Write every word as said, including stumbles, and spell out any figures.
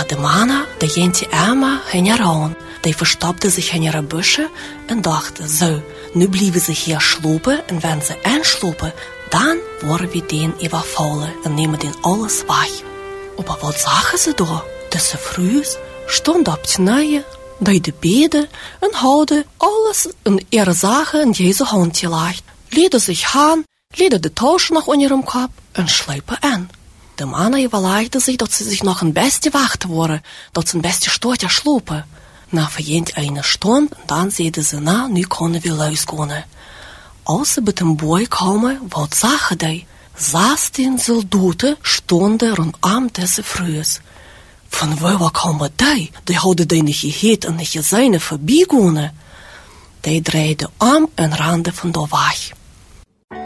Na de mana, de jentje Emma ging eraan. Die verstopte zich in ihre Büsche en dachte, zo, nu blijven ze hier slopen en wenn ze einslopen, dan worden we den übervallen en nemen den alles weg. Aber wat zagen ze daar? Dat ze vroeg stond op het neeën, die de beden en houden alles in ihre zaken in Jesu hand gelegd. Leden zich aan, leden de touchen nog in ihrem kop en slepen aan. De mannen überlegden zich dat ze zich nog een beste wachten worden, dat ze een beste stootje slopen. Na verjent eine Stunde, en dan zeiden ze, na, nu kunnen we losgaan. Als ze bij den boy kwamen, wat zagen die? Zestien soldaten stonden rondom deze vrouwen. Van waar kwamen die? Die hadden die niet geheet en niet gezien voorbijgaan. Die draaiden om en renden van daar weg.